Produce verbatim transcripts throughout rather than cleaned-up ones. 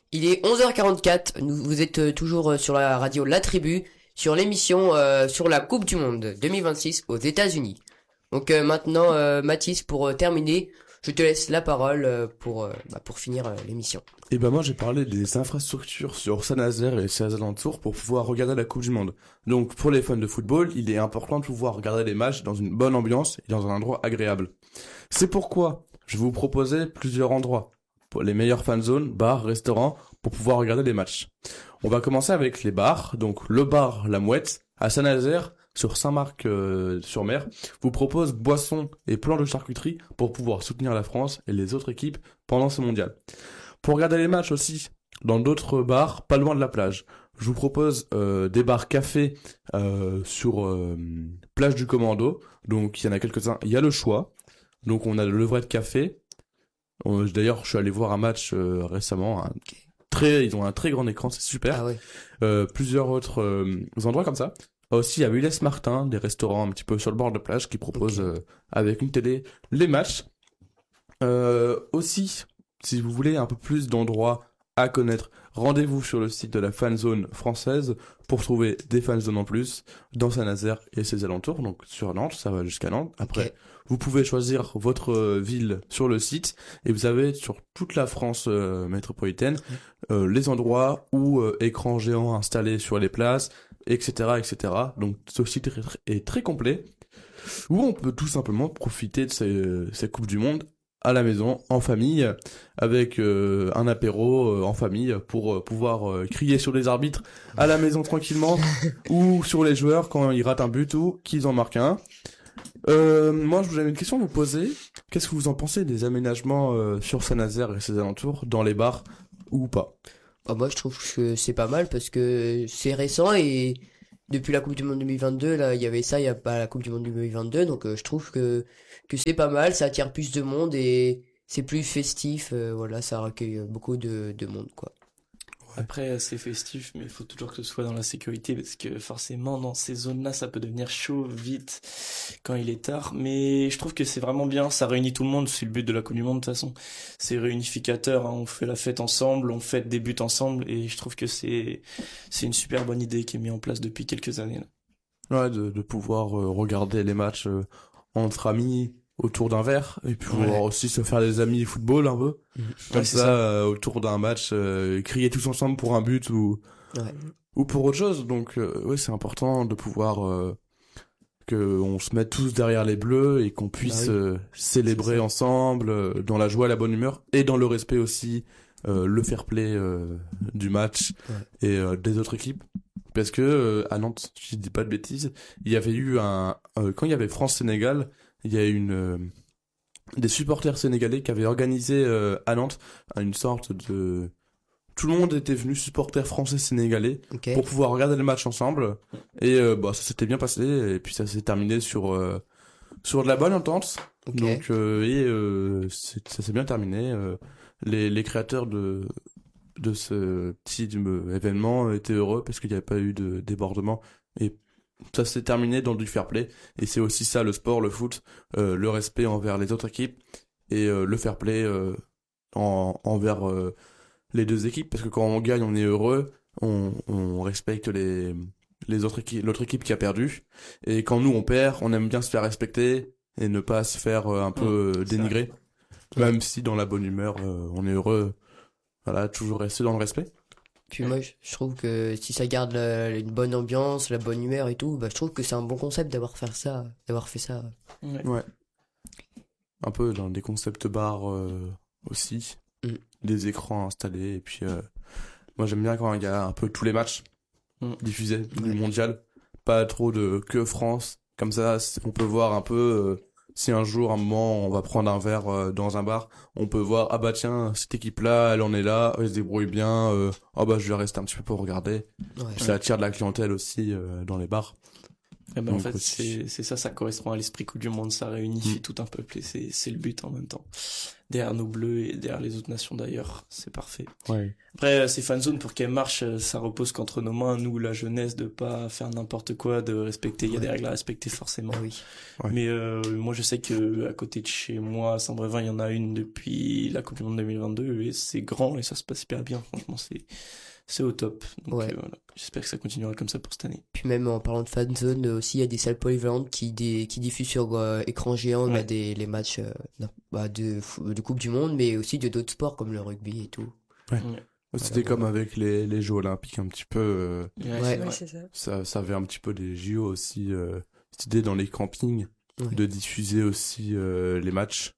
Il est onze heures quarante-quatre, nous, vous êtes euh, toujours euh, sur la radio La Tribu, sur l'émission euh, sur la Coupe du Monde deux mille vingt-six aux États-Unis. Donc euh, maintenant, euh, Mathis, pour euh, terminer, je te laisse la parole euh, pour, euh, bah, pour finir euh, l'émission. Et ben moi j'ai parlé des infrastructures sur Saint-Nazaire et ses alentours pour pouvoir regarder la Coupe du Monde. Donc pour les fans de football, il est important de pouvoir regarder les matchs dans une bonne ambiance et dans un endroit agréable. C'est pourquoi je vais vous proposer plusieurs endroits pour les meilleures fan zones, bars, restaurants, pour pouvoir regarder les matchs. On va commencer avec les bars, donc le bar La Mouette, à Saint-Nazaire, sur Saint-Marc-sur-Mer, euh, vous propose boissons et plans de charcuterie pour pouvoir soutenir la France et les autres équipes pendant ce mondial. Pour regarder les matchs aussi, dans d'autres bars, pas loin de la plage, je vous propose euh, des bars cafés euh, sur euh, plage du Commando, donc il y en a quelques-uns, il y a le choix, donc on a le Levrette Café. D'ailleurs, je suis allé voir un match euh, récemment. Un très, ils ont un très grand écran, c'est super. Ah ouais. Euh, plusieurs autres euh, endroits comme ça. Aussi, il y a Willès Martin, des restaurants un petit peu sur le bord de plage qui proposent okay. euh, avec une télé les matchs. Euh, aussi, si vous voulez un peu plus d'endroits à connaître, rendez-vous sur le site de la fanzone française pour trouver des fanzones en plus dans Saint-Nazaire et ses alentours. Donc sur Nantes, ça va jusqu'à Nantes. Après, okay. vous pouvez choisir votre euh, ville sur le site et vous avez sur toute la France euh, métropolitaine mmh. euh, les endroits où euh, écran géant installé sur les places, et cetera, et cetera. Donc ce site est très, est très complet où on peut tout simplement profiter de ces, ces Coupes du Monde à la maison, en famille, avec euh, un apéro euh, en famille pour euh, pouvoir euh, crier sur les arbitres à la maison tranquillement ou sur les joueurs quand ils ratent un but ou qu'ils en marquent un. Euh, moi, je vous avais une question à vous poser. Qu'est-ce que vous en pensez des aménagements euh, sur Saint-Nazaire et ses alentours, dans les bars ou pas? Bah, moi, je trouve que c'est pas mal parce que c'est récent et depuis la Coupe du Monde deux mille vingt-deux, là, il y avait ça, il y a pas la Coupe du Monde deux mille vingt-deux, donc euh, je trouve que que c'est pas mal, ça attire plus de monde et c'est plus festif, euh, voilà, ça recueille beaucoup de de monde, quoi. Après, c'est festif, mais il faut toujours que ce soit dans la sécurité, parce que forcément, dans ces zones-là, ça peut devenir chaud vite quand il est tard. Mais je trouve que c'est vraiment bien, ça réunit tout le monde, c'est le but de la Coupe du Monde, de toute façon. C'est réunificateur, hein, on fait la fête ensemble, on fête des buts ensemble, et je trouve que c'est c'est une super bonne idée qui est mise en place depuis quelques années, là. Ouais, de, de pouvoir euh, regarder les matchs euh, entre amis, autour d'un verre, et puis pouvoir ouais. aussi se faire des amis football un peu. Mmh. Comme ouais, ça, ça. Euh, autour d'un match, euh, crier tous ensemble pour un but ou ouais. ou pour autre chose. Donc euh, ouais, c'est important de pouvoir euh, que on se mette tous derrière les bleus et qu'on puisse bah oui. euh, célébrer ensemble euh, dans la joie, la bonne humeur et dans le respect aussi, euh, le fair play euh, du match ouais. et euh, des autres équipes. Parce que euh, à Nantes, si je dis pas de bêtises, il y avait eu un euh, quand il y avait France-Sénégal, il y a une euh, des supporters sénégalais qui avaient organisé euh, à Nantes une sorte de tout le monde était venu supporter français sénégalais okay. pour pouvoir regarder le match ensemble et euh, bah ça s'était bien passé et puis ça s'est terminé sur euh, sur de la bonne entente. Okay. Donc euh, et euh, ça s'est bien terminé. Euh, les les créateurs de de ce petit euh, événement étaient heureux parce qu'il n'y avait pas eu de débordement et ça s'est terminé dans du fair play et c'est aussi ça le sport, le foot, euh, le respect envers les autres équipes et euh, le fair play euh, en, envers euh, les deux équipes parce que quand on gagne on est heureux, on, on respecte les les autres équipes, l'autre équipe qui a perdu et quand nous on perd on aime bien se faire respecter et ne pas se faire euh, un peu euh, dénigrer même si dans la bonne humeur euh, on est heureux, voilà, toujours rester dans le respect. Puis moi, je trouve que si ça garde la, une bonne ambiance, la bonne humeur et tout, bah, je trouve que c'est un bon concept d'avoir fait ça, d'avoir fait ça. Ouais. ouais. Un peu dans des concepts bars euh, aussi, mm. des écrans installés, et puis euh, moi j'aime bien quand il y a un peu tous les matchs mm. diffusés ouais. du mondial, pas trop de que France, comme ça on peut voir un peu... Euh, si un jour, un moment, on va prendre un verre euh, dans un bar, on peut voir, ah bah tiens, cette équipe-là, elle en est là, elle se débrouille bien, euh, ah bah je vais rester un petit peu pour regarder. Ouais. Ça attire de la clientèle aussi euh, dans les bars. Eh ben, en Donc, fait, aussi. c'est, c'est ça, ça correspond à l'esprit Coupe du Monde, ça réunifie Mm. tout un peuple et c'est, c'est le but en même temps. Derrière nos bleus et derrière les autres nations d'ailleurs, c'est parfait. Ouais. Après, euh, ces fanzones, pour qu'elles marchent, euh, ça repose qu'entre nos mains, nous, la jeunesse, de pas faire n'importe quoi, de respecter, il y a Ouais. des règles à respecter forcément. Ah oui. Ouais. Mais euh, moi, je sais que à côté de chez moi, à Saint-Brévin, il y en a une depuis la Coupe du Monde deux mille vingt-deux et c'est grand et ça se passe hyper bien. Franchement, c'est c'est au top. Donc Ouais. euh, voilà, j'espère que ça continuera comme ça pour cette année. Puis même en parlant de fan zone euh, aussi, il y a des salles polyvalentes qui, dé- qui diffusent sur euh, écran géant Ouais. bah, des, les matchs euh, non, bah, de, fou- de Coupe du Monde, mais aussi de d'autres sports comme le rugby et tout. Ouais. C'était Voilà, comme voilà. avec les, les Jeux Olympiques, un petit peu. euh, Ouais, Ouais. c'est Ouais, vrai. c'est ça. ça, ça avait un petit peu des J O aussi. Euh, cette idée dans les campings Ouais. de diffuser aussi euh, les matchs.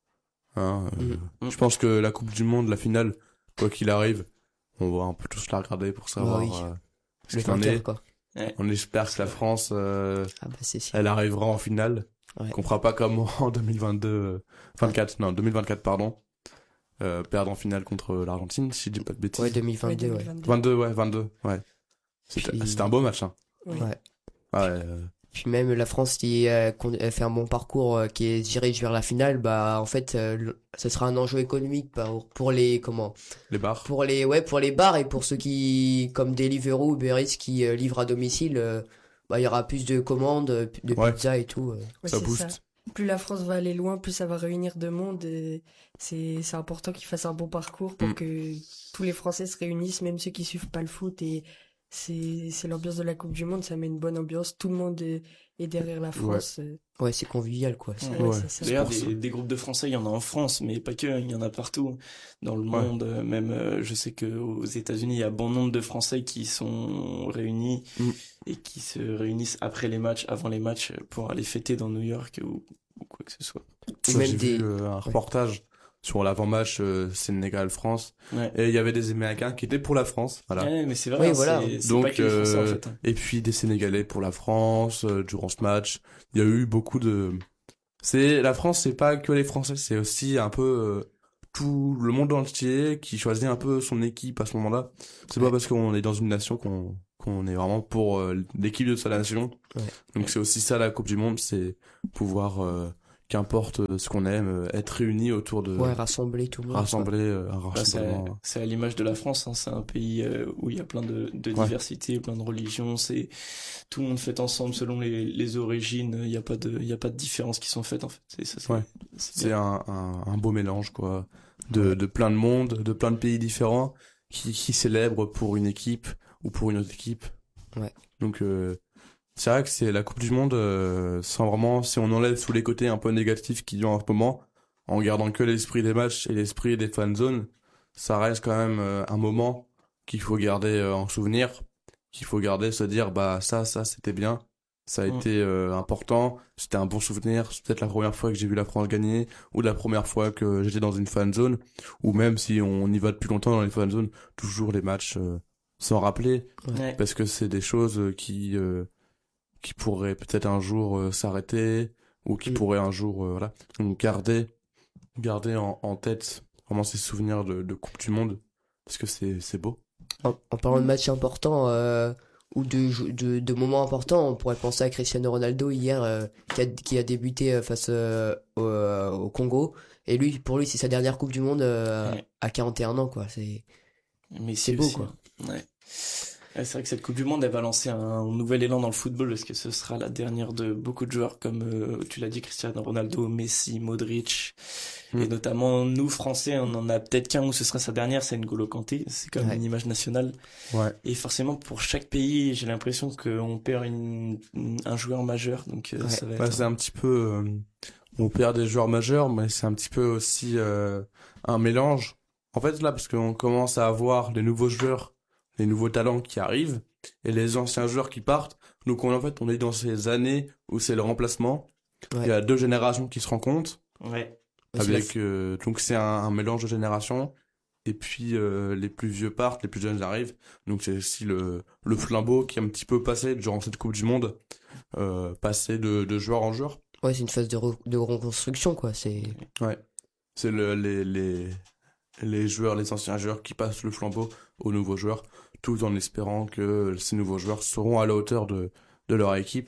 Hein, euh, Mm. Je pense que la Coupe du Monde, la finale, quoi qu'il arrive, on va un peu tous la regarder pour savoir Ah oui. euh, ce Le qu'il en vingt heures, est. quoi. On espère que la France, euh, Ah bah c'est sûr. elle arrivera en finale. Ouais. Qu'on fera pas comme en deux mille vingt-deux, euh, vingt-quatre, non, deux mille vingt-quatre, pardon. Euh, perdre en finale contre l'Argentine, si je dis pas de bêtises. Ouais, deux mille vingt-deux, ouais. deux mille vingt-deux. vingt-deux, ouais, vingt-deux, ouais. C'était Puis- c'était un beau match, hein. Oui. Ouais. Ah ouais, euh, Puis même la France qui euh, con- euh, fait un bon parcours, euh, qui est dirigé vers la finale, bah en fait, euh, le- ça sera un enjeu économique pour, pour les comment, les bars. pour les ouais pour les bars et pour ceux qui comme Deliveroo ou Uber Eats qui euh, livrent à domicile, euh, bah il y aura plus de commandes, euh, de Ouais. pizza et tout. euh. Ouais, Ça c'est booste. Plus la France va aller loin, plus ça va réunir de monde. Et c'est c'est important qu'ils fassent un bon parcours pour Mm. que tous les Français se réunissent, même ceux qui suivent pas le foot. Et c'est c'est l'ambiance de la Coupe du Monde, ça met une bonne ambiance. Tout le monde est, est derrière la France. euh, Ouais, c'est convivial quoi. c'est- Ouais. ouais, Ouais. c'est ça. D'ailleurs, pour ça. des, des groupes de Français, il y en a en France, mais pas que, il y en a partout dans le monde. Euh, Même, euh, je sais que aux États-Unis, il y a bon nombre de Français qui sont réunis Mm. et qui se réunissent après les matchs, avant les matchs, pour aller fêter dans New York ou, ou quoi que ce soit. Ou Moi, même j'ai des vu euh, un reportage sur l'avant-match euh, Sénégal-France. Ouais. Et il y avait des Américains qui étaient pour la France, voilà. Ouais, mais c'est vrai, Oui, hein, voilà. c'est c'est Donc, pas que les Français en euh, fait. hein. Et puis des Sénégalais pour la France, euh, durant ce match. Il y a eu beaucoup de... C'est la France, c'est pas que les Français, c'est aussi un peu euh, tout le monde entier qui choisit un peu son équipe à ce moment-là. C'est pas Ouais. parce qu'on est dans une nation qu'on qu'on est vraiment pour euh, l'équipe de sa nation. Ouais. Donc c'est aussi ça la Coupe du Monde, c'est pouvoir, euh, qu'importe euh, ce qu'on aime, euh, être réunis autour de ouais rassembler tout le monde. quoi. rassembler euh, un Bah, c'est rassemblement. c'est à l'image de la France, hein, c'est un pays euh, où il y a plein de, de Ouais. diversité, plein de religions, c'est tout le monde fait ensemble selon les, les origines, il n'y a pas de il y a pas de différences qui sont faites en fait. C'est ça, c'est Ouais. c'est C'est bien. un, un, un beau mélange, quoi, de, de plein de monde, de plein de pays différents qui, qui célèbrent pour une équipe ou pour une autre équipe. Ouais. Donc, euh, c'est vrai que c'est la Coupe du Monde, euh, sans vraiment, si on enlève tous les côtés un peu négatifs qu'il y a en ce moment, en gardant que l'esprit des matchs et l'esprit des fan zones, ça reste quand même euh, un moment qu'il faut garder euh, en souvenir, qu'il faut garder, se dire, bah, ça, ça, c'était bien. Ça a Mm. été euh, important, c'était un bon souvenir, c'est peut-être la première fois que j'ai vu la France gagner, ou la première fois que j'étais dans une fan zone, ou même si on y va depuis longtemps dans les fan zones, toujours les matchs euh, s'en rappeler, Ouais. parce que c'est des choses euh, qui euh, qui pourraient peut-être un jour euh, s'arrêter, ou qui Mm. pourraient un jour, euh, voilà, donc garder, garder en, en tête vraiment ces souvenirs de, de Coupe du Monde, parce que c'est c'est beau. En, en parlant de matchs importants euh, ou de, jou- de, de moments importants, on pourrait penser à Cristiano Ronaldo hier euh, qui, a, qui a débuté euh, face euh, au, euh, au Congo. Et lui, pour lui, c'est sa dernière Coupe du Monde euh, Ouais. à quarante et un ans, quoi. C'est Mais c'est beau, aussi, quoi. hein. Ouais. Ouais, c'est vrai que cette Coupe du Monde, elle va lancer un nouvel élan dans le football parce que ce sera la dernière de beaucoup de joueurs comme, euh, tu l'as dit, Cristiano Ronaldo, Messi, Modric. Mm. Et notamment, nous, Français, on en a peut-être qu'un où ce sera sa dernière, c'est N'Golo Kanté. C'est comme Ouais. une image nationale. Ouais. Et forcément, pour chaque pays, j'ai l'impression qu'on perd une, une- un joueur majeur. Donc, euh, Ouais. ça va être... Bah, c'est un petit peu, euh, on perd des joueurs majeurs, mais c'est un petit peu aussi euh, un mélange. En fait, là, parce qu'on commence à avoir les nouveaux joueurs, les nouveaux talents qui arrivent, et les anciens joueurs qui partent. Donc, on, en fait, on est dans ces années où c'est le remplacement. Ouais. Il y a deux générations qui se rencontrent, Ouais. c'est la avec, euh, donc c'est un, un mélange de générations. Et puis, euh, les plus vieux partent, les plus jeunes arrivent. Donc, c'est aussi le, le flambeau qui est un petit peu passé durant cette Coupe du Monde, euh, passé de, de joueur en joueur. Ouais, c'est une phase de, re- de reconstruction, quoi. C'est Ouais. C'est le, les, les, les joueurs, les anciens joueurs qui passent le flambeau aux nouveaux joueurs, tout en espérant que ces nouveaux joueurs seront à la hauteur de, de leur équipe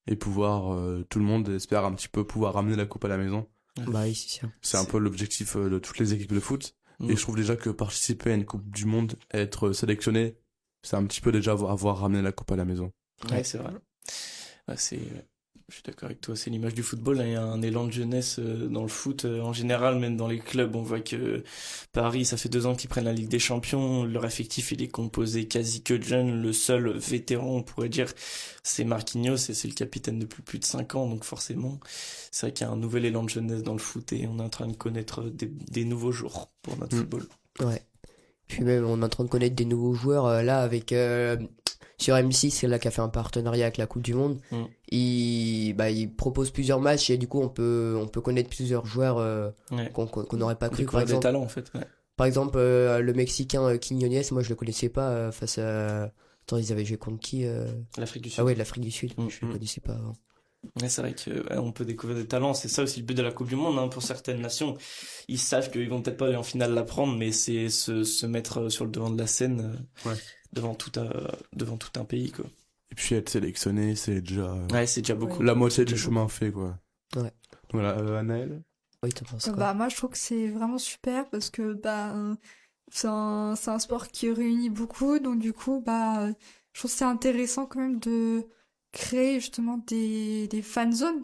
et pouvoir, euh, tout le monde espère un petit peu pouvoir ramener la coupe à la maison. Bah oui, c'est ça. C'est un peu l'objectif euh, de toutes les équipes de foot. Mmh. Et je trouve déjà que participer à une coupe du monde, être sélectionné, c'est un petit peu déjà avoir, avoir ramené la coupe à la maison. Ouais, c'est vrai. Ouais, c'est... Je suis d'accord avec toi, c'est l'image du football, hein. Il y a un élan de jeunesse dans le foot en général, même dans les clubs. On voit que Paris, ça fait deux ans qu'ils prennent la Ligue des Champions, leur effectif il est composé quasi que de jeunes. Le seul vétéran, on pourrait dire, c'est Marquinhos et c'est le capitaine depuis plus de cinq ans, donc forcément c'est vrai qu'il y a un nouvel élan de jeunesse dans le foot et on est en train de connaître des, des nouveaux jours pour notre mmh. football. Ouais, puis même on est en train de connaître des nouveaux joueurs euh, là avec... Euh... Sur M six, c'est là qui a fait un partenariat avec la Coupe du Monde. Mm. Il, bah, il propose plusieurs matchs et du coup, on peut, on peut connaître plusieurs joueurs euh, ouais. qu'on qu'on n'aurait pas cru. Par exemple, des talents, en fait. Ouais. Par exemple, euh, le Mexicain euh, Quiñones, moi je le connaissais pas euh, face à. Attends, ils avaient joué contre qui euh... L'Afrique du Sud. Ah ouais, l'Afrique du Sud. Mm. Je le connaissais pas avant. Ouais, c'est vrai qu'on ouais, peut découvrir des talents. C'est ça aussi le but de la Coupe du Monde, hein, pour certaines nations. Ils savent qu'ils vont peut-être pas aller en finale la prendre, mais c'est se, se mettre sur le devant de la scène. Euh, ouais. devant tout un devant tout un pays, quoi. Et puis être sélectionné, c'est déjà ouais c'est déjà beaucoup, la moitié du chemin fait, quoi. Ouais. Voilà, euh, Anaëlle. Oui, t'en penses quoi? Bah moi je trouve que c'est vraiment super parce que bah c'est un c'est un sport qui réunit beaucoup, donc du coup bah je trouve que c'est intéressant quand même de créer justement des des fan zones,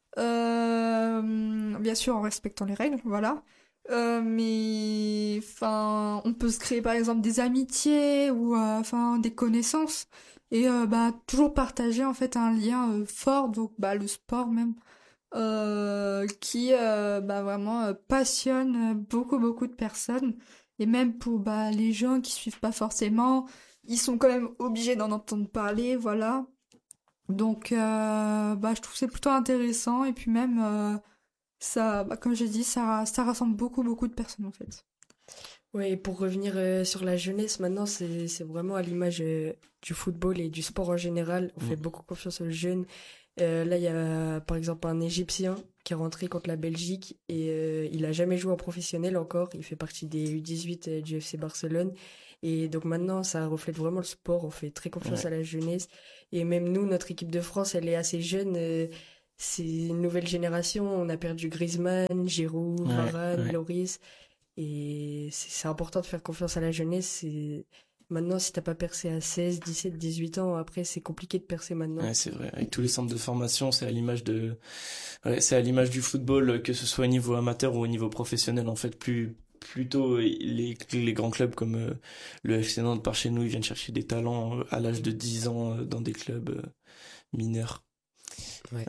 euh, bien sûr en respectant les règles, voilà. Euh, mais enfin on peut se créer par exemple des amitiés ou enfin euh, des connaissances et euh, bah toujours partager en fait un lien euh, fort, donc bah le sport même euh, qui euh, bah vraiment euh, passionne beaucoup beaucoup de personnes, et même pour bah les gens qui suivent pas forcément, ils sont quand même obligés d'en entendre parler, voilà. Donc euh, bah je trouve que c'est plutôt intéressant, et puis même euh, ça, bah, comme j'ai dit, ça, ça rassemble beaucoup, beaucoup de personnes, en fait. Ouais, et pour revenir euh, sur la jeunesse, maintenant, c'est, c'est vraiment à l'image euh, du football et du sport en général. On mmh. fait beaucoup confiance aux jeunes. Euh, là, il y a, par exemple, un Égyptien qui est rentré contre la Belgique et euh, il a jamais joué en professionnel encore. Il fait partie des U dix-huit euh, du F C Barcelone. Et donc maintenant, ça reflète vraiment le sport. On fait très confiance ouais. à la jeunesse. Et même nous, notre équipe de France, elle est assez jeune. Euh, C'est une nouvelle génération, on a perdu Griezmann, Giroud, ouais, Varane, ouais. Lloris, et c'est, c'est important de faire confiance à la jeunesse. C'est... Maintenant, si t'as pas percé à seize, dix-sept, dix-huit ans, après c'est compliqué de percer maintenant. Ouais, c'est vrai, avec tous les centres de formation, c'est à l'image de, ouais, c'est à l'image du football, que ce soit au niveau amateur ou au niveau professionnel, en fait, plus plutôt les, les grands clubs comme euh, le F C Nantes par chez nous, ils viennent chercher des talents à l'âge de dix ans euh, dans des clubs euh, mineurs. Ouais.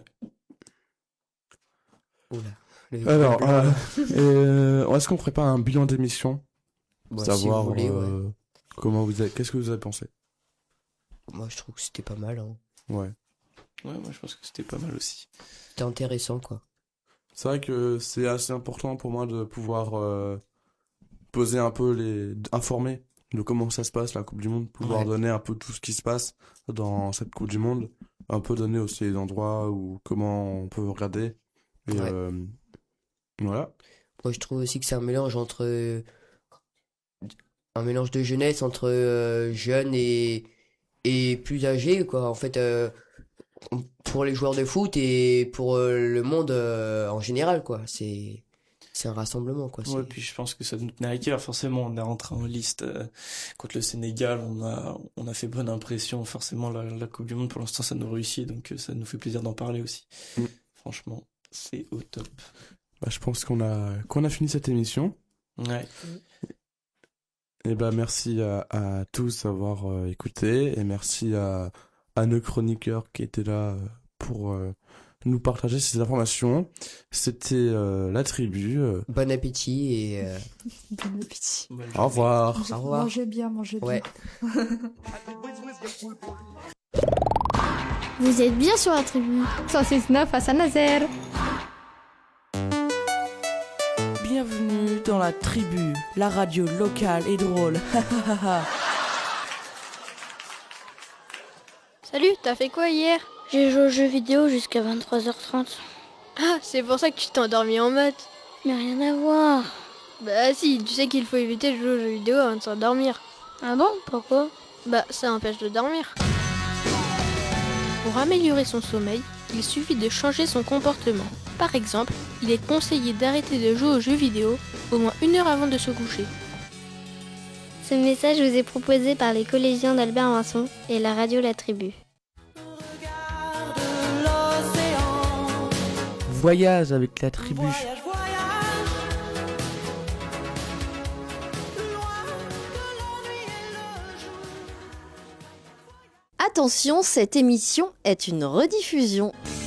Oula. Alors, euh, euh, est-ce qu'on ferait pas un bilan d'émission, bah, savoir si vous voulez, euh, ouais. comment vous avez, qu'est-ce que vous avez pensé? Moi, je trouve que c'était pas mal. Hein. Ouais. Ouais, moi je pense que c'était pas mal aussi. C'était intéressant, quoi. C'est vrai que c'est assez important pour moi de pouvoir euh, poser un peu les, informer de comment ça se passe la Coupe du Monde, pouvoir ouais. donner un peu tout ce qui se passe dans cette Coupe du Monde, un peu donner aussi les endroits où comment on peut regarder. Et ouais. euh, voilà. Moi, je trouve aussi que c'est un mélange entre euh, un mélange de jeunesse entre euh, jeunes et et plus âgés, quoi. En fait, euh, pour les joueurs de foot et pour euh, le monde euh, en général, quoi. C'est c'est un rassemblement, quoi. Ouais, puis je pense que ça nous tenait à cœur. Forcément, on est rentré en liste euh, contre le Sénégal. On a on a fait bonne impression. Forcément, la, la Coupe du Monde pour l'instant, ça nous réussit, donc euh, ça nous fait plaisir d'en parler aussi. Mm. Franchement. C'est au top. Bah, je pense qu'on a, qu'on a fini cette émission. Ouais. Et bah, merci à, à tous d'avoir euh, écouté. Et merci à, à nos chroniqueurs qui étaient là pour euh, nous partager ces informations. C'était euh, la tribu. Euh... Bon appétit et. Euh... Bon appétit. Au revoir. Mangez, Au revoir. Mangez bien, mangez bien. Ouais. Vous êtes bien sur la tribu. cent six neuf à Saint-Nazaire. Bienvenue dans la tribu, la radio locale et drôle. Salut, t'as fait quoi hier? J'ai joué aux jeux vidéo jusqu'à vingt-trois heures trente. Ah, c'est pour ça que tu t'es endormi en maths. Mais rien à voir. Bah si, tu sais qu'il faut éviter de jouer aux jeux vidéo avant de s'endormir. Ah bon? Pourquoi? Bah ça empêche de dormir. Pour améliorer son sommeil, il suffit de changer son comportement. Par exemple, il est conseillé d'arrêter de jouer aux jeux vidéo au moins une heure avant de se coucher. Ce message vous est proposé par les collégiens d'Albert Vincent et la radio La Tribu. Voyage avec la tribu. Attention, cette émission est une rediffusion.